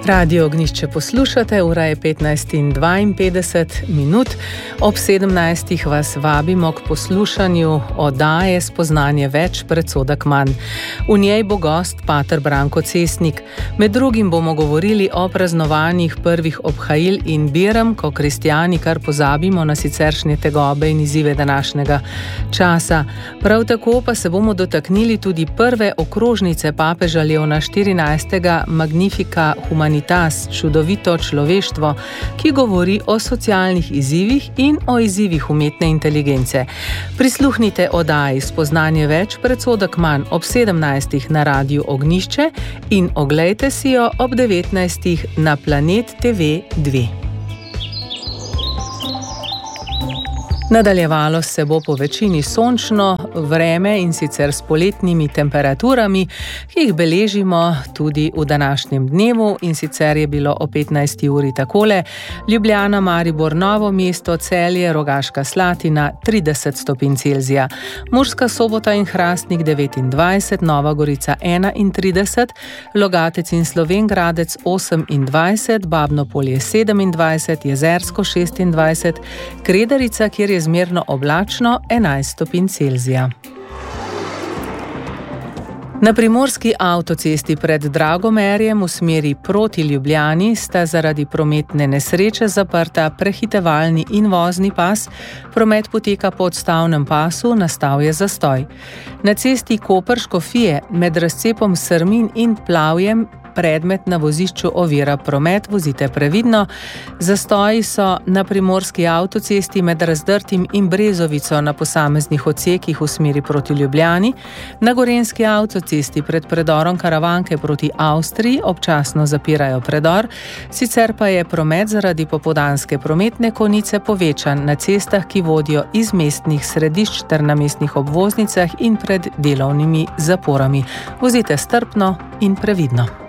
Radio Ognjišče poslušate, ura je 15:52. Ob 17. vas vabimo k poslušanju oddaje Spoznanje več, predsodek manj. V njej bo gost pater Branko Cesnik. Med drugim bomo govorili o praznovanjih prvih obhajil in birem, ko kristjani kar pozabimo na siceršnje tegobe in izzive današnjega časa. Prav tako pa se bomo dotaknili tudi prve okrožnice papeža Leona XIV. Magnifica Humanitas, čudovito človeštvo, ki govori o socialnih izzivih in o izzivih umetne inteligence. Prisluhnite oddaji Spoznanje več, predsodek manj ob 17. na Radiu Ognjišče in oglejte si jo ob 19. na Planet TV 2. Nadaljevalo se bo po večini sončno vreme in sicer s poletnimi temperaturami, ki jih beležimo tudi v današnjem dnevu, in sicer je bilo o 15. uri takole: Ljubljana, Maribor, Novo mesto, Celje, Rogaška Slatina 30 stopinj Celzija, Murska Sobota in Hrastnik 29, Nova Gorica 31, Logatec in Slovenj Gradec 28, Babno Polje 27, Jezersko 26, Kredarica, kjer je zmerno oblačno 11 stopinj Celzija. Na primorski avtocesti pred Dragomerjem v smeri proti Ljubljani sta zaradi prometne nesreče zaprta prehitevalni in vozni pas. Promet poteka po odstavnem pasu, nastal je zastoj. Na cesti Koper-Škofije med razcepom Srmin in Plavjem predmet na vozišču ovira promet, vozite previdno. Zastoji so na primorski avtocesti med Razdrtim in Brezovico na posameznih odsekih v smeri proti Ljubljani, na gorenjski avtocesti pred predorom Karavanke proti Avstriji občasno zapirajo predor, sicer pa je promet zaradi popoldanske prometne konice povečan na cestah, ki vodijo iz mestnih središč ter na mestnih obvoznicah in pred delovnimi zaporami. Vozite strpno in previdno.